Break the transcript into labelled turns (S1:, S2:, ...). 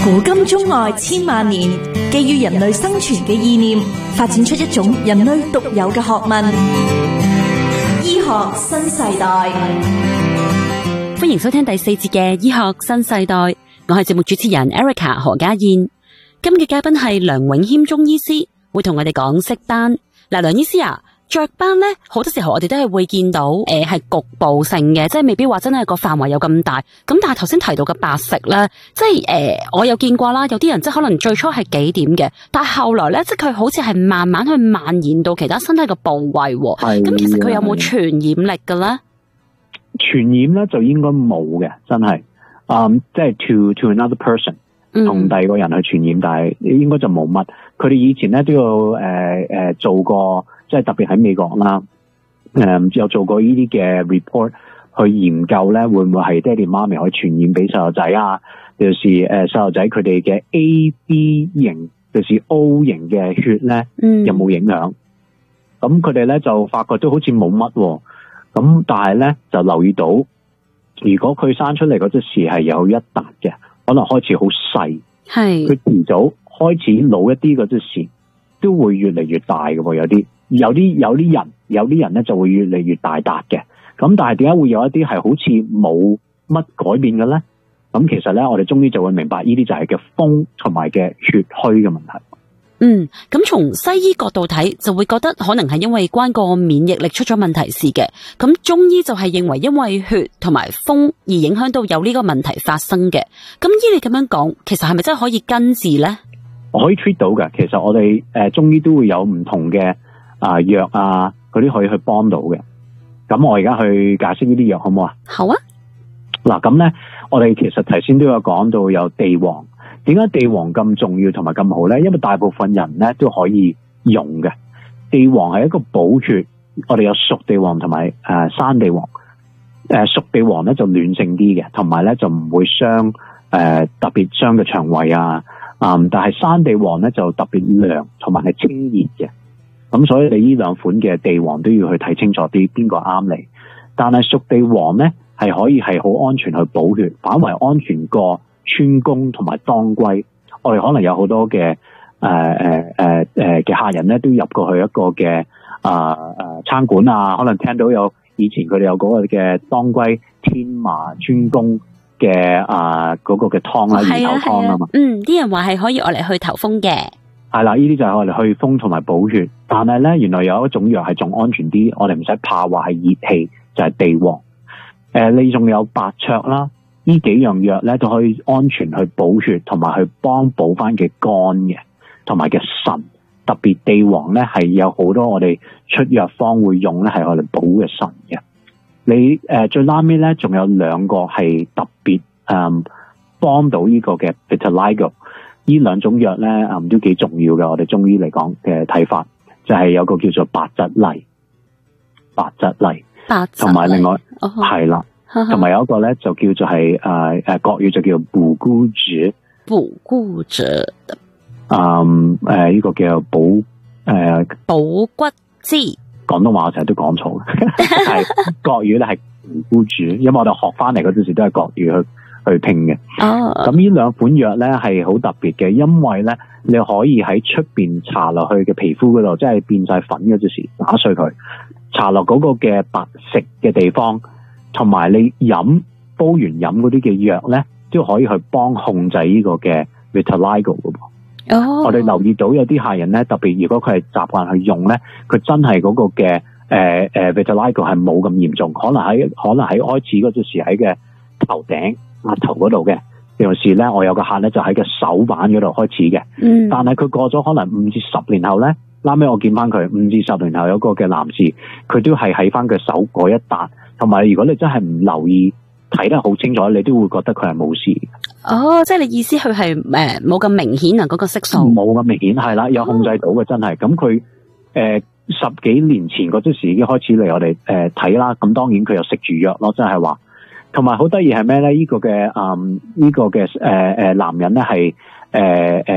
S1: 古今中外千萬年，基於人類生存嘅意念，發展出一種人類獨有嘅學問——醫學新世代。
S2: 歡迎收聽第4節嘅醫學新世代，我係節目主持人 Erica 何家燕。今日嘅嘉賓係梁永謙中醫師，會同我哋講色斑。嗱，梁醫師啊，雀斑咧好多時候我哋都係會見到係局部性嘅，即係未必話真係個範圍有咁大。咁但係頭先提到嘅白色咧，即係我有見過啦，有啲人即係可能最初係幾點嘅，但係後來咧即係佢好似係慢慢去蔓延到其他身體嘅部位。咁其實佢有冇傳染力嘅咧？
S3: 傳染咧就應該冇嘅，真係，即係 to another person 同第二個人去傳染，但係應該就冇乜。佢哋以前咧都有做過，即係特別喺美國啦，有做過呢啲嘅 report 去研究咧，會唔會係爹哋媽咪可以傳染俾細路仔啊？尤其是細路仔佢哋嘅 AB 型，尤其是 O 型嘅血咧，有冇影響？咁佢哋咧就發覺都好似冇乜喎。咁但係咧就留意到，如果佢生出嚟嗰隻時係有一笪嘅，可能開始好細，係佢遲早開始老一啲嗰隻時都會越嚟越大嘅喎。有啲人咧就會越嚟越大笪嘅。咁但係點解會有一啲係好似冇乜改變嘅咧？咁其實咧我哋中醫就會明白呢啲就係嘅風同埋嘅血虛嘅問題。
S2: 咁從西醫角度睇，就會覺得可能係因為關個免疫力出咗問題事嘅。咁中醫就係認為因為血同埋風而影響到有呢個問題發生嘅。咁依你咁樣講，其實係咪真係可以根治咧？
S3: 可以 treat 到嘅。其實我哋中醫都會有唔同嘅藥啊，嗰啲可以去幫到嘅。咁我而家去解釋呢啲藥好唔好啊？好啊。嗱，咁咧我哋其實頭先都有講到有地黃。點解地黃咁重要同埋咁好咧？因為大部分人咧都可以用嘅。地黃係一個補血，我哋有熟地黃同埋生地黃。熟地黃咧就暖性啲嘅，同埋咧就唔會傷特別傷嘅腸胃啊。但係生地黃咧就特別涼，同埋係清熱嘅。咁所以你呢兩款嘅地黃都要去睇清楚啲，邊個啱你。但係熟地黃咧係可以係好安全去補血，反為安全過川芎同埋當歸。我哋可能有好多嘅嘅客人咧都入過去一個嘅餐館啊，可能聽到有以前佢哋有嗰個嘅當歸天麻川芎嘅嗰個嘅湯啦，魚頭湯啊嘛。
S2: 啲人話係可以愛嚟去頭風嘅。
S3: 係啦，呢啲就係愛嚟去風同埋補血。但係咧，原來有一種藥係仲安全啲，我哋唔使怕話係熱氣，就係地黃。你仲有白芍啦。呢幾樣藥咧都可以安全去補血，同埋去幫補翻嘅肝嘅，同埋嘅腎。特別地黃咧係有好多我哋出藥方會用咧，係我哋補嘅腎嘅。你最拉尾咧仲有兩個係特別幫到呢個嘅 vitiligo。呢兩種藥咧都幾重要嘅，我哋中醫嚟講嘅睇法就係有個叫做白蒺藜，同埋另外係啦。同埋有一個咧就叫做係國語就叫補骨脂，呢個叫補骨脂。廣東話我成日都講錯嘅，係國語咧係補骨脂，因為我哋學翻嚟嗰陣時都係國語去拼嘅。咁呢兩款藥咧係好特別嘅，因為咧你可以喺出邊搽落去嘅皮膚嗰度，即係變晒粉嗰陣時打碎佢，搽落嗰個嘅白色嘅地方。同埋你煲完飲嗰啲嘅藥咧，都可以去幫控制呢個嘅 vitiligo 嘅噃。我哋留意到有啲客人咧，特別如果佢係習慣去用咧，佢真係嗰個嘅vitiligo 係冇咁嚴重，可能喺開始嗰陣時喺嘅頭頂額頭嗰度嘅。尤其是咧，我有個客咧就喺個手板嗰度開始嘅。但係佢過咗可能5至10年後咧，拉尾我見翻佢5至10年後有個嘅男士，佢都係喺翻佢手嗰一笪。同埋，如果你真係唔留意睇得好清楚，你都會覺得佢係冇事。
S2: 即係你意思佢係冇咁明顯啊？嗰個色素
S3: 冇咁明顯，係啦，有控制到嘅真係。咁佢10幾年前嗰陣時已經開始嚟我哋睇啦。咁當然佢又食住藥咯，真係話。同埋好得意係咩咧？呢個嘅男人咧係